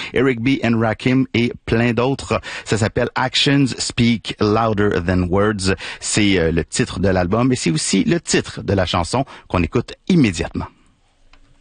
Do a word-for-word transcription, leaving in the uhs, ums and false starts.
Eric B. and Rakim et plein d'autres. Ça s'appelle Actions Speak Louder Than Words. C'est euh, le titre de l'album et c'est aussi le titre de la chanson qu'on écoute immédiatement.